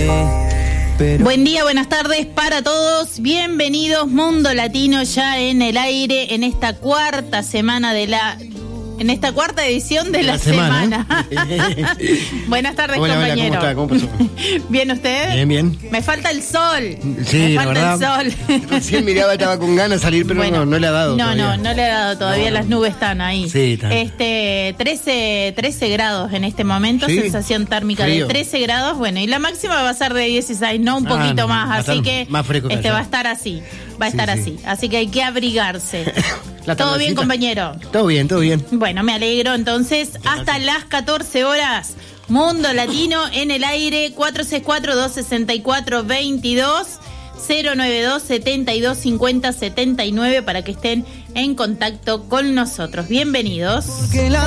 Pero... Buen día, buenas tardes para todos. Bienvenidos, Mundo Latino ya en el aire en esta cuarta edición de la semana. Buenas tardes, hola, compañero. Hola, ¿cómo está? ¿Cómo pasó? ¿Bien usted? Bien, bien. Me falta el sol. Sí, me la falta verdad, el sol. Recién miraba, estaba con ganas de salir, pero bueno, no le ha dado todavía. No le ha dado todavía. Las nubes están ahí. Sí, está. 13 grados en este momento, ¿Sí? Sensación térmica Frío. de 13 grados. Bueno, y la máxima va a ser de 16, no un poquito más. Así que más fresco que va a estar así. Va a estar así. Así que hay que abrigarse. ¿Todo bien, compañero? Todo bien, todo bien. Bueno, me alegro. Entonces, hasta las 14 horas, Mundo Latino en el aire, 464-264-22, 092-7250-79, para que estén en contacto con nosotros. Bienvenidos.